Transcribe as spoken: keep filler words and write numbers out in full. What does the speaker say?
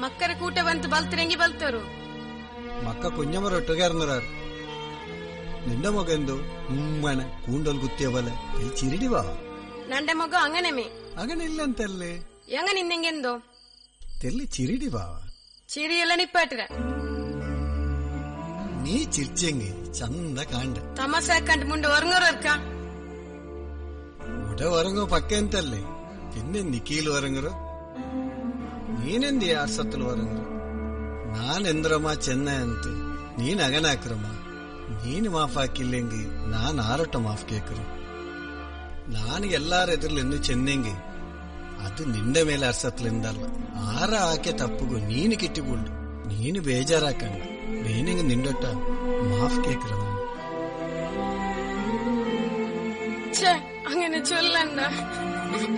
ಮಕ್ಕರ ಕೂಟ ಬಂತು ಬಲ್ತರೆಂಗಿ ಬಲ್ತರು ಮಕ್ಕ ಕುഞ്ഞമ്മರೊಟ್ಟುಗಾರನರಾರು ನಿಂದ ಮಗ ಎಂದು ಉಮ್ಮಣ ಕೂಂಡಲ್ ಗುತ್ತಿಯವಲ್ಲ ಕೈ ಚಿರಿಡಿವಾ ನಂಡೆ ಮಗ ಅಂಗನೆಮೆ അങ്ങനെ ഇല്ലെന്തല്ലേ ಎಂಗ ನಿಂದೆಂಗೆಂದೋ തെല്ലി ചിരിടിവാ ചിരി ಎಲ್ಲ ನಿಪ್ಪಾಟ್ರ നീ ചിരിച്ചെങ്കി ചന്ത കാണ്ട തമാശ കണ്ട് മുണ്ട് ഉറങ്ങോർക്ക ഇവിടെ ഉറങ്ങോ പക്ക എന്തല്ലേ പിന്നെ നിക്കീൽ ഉറങ്ങറോ ನೀನೆಂದಿ ಆರ್ಸತ್ತಲು ಹೊರಂಗ್ರು ನಾನ್ ಎಂದ್ರಮ್ಮ ಚೆನ್ನ ಅಂತ ನೀನ್ ಅಗನಾಕ್ರಮ್ಮ ನೀನ್ ಮಾಫ್ ಹಾಕಿಲ್ಲೆಂಗಿ ನಾನ್ ಆರಟ ಮಾಫ್ ಕೇಕ್ರು ನಾನು ಎಲ್ಲಾರ ಎದುರ್ಲು ಎಂದು ಚೆನ್ನೆಂಗಿ ಅದು ನಿಂಡೆ ಮೇಲೆ ಅರ್ಸತ್ಲಿಂದಲ್ಲ ಆರ ಆಕೆ ತಪ್ಪುಗು ನೀನು ಕಿಟ್ಟಿಕೊಂಡು ನೀನು ಬೇಜಾರಾಕಂಡ ಬೇನೆಂಗ ನಿಂಡೊಟ್ಟ ಮಾಫ್ ಕೇಕ್ರ അങ്ങനെ ചൊല്ലണ്ട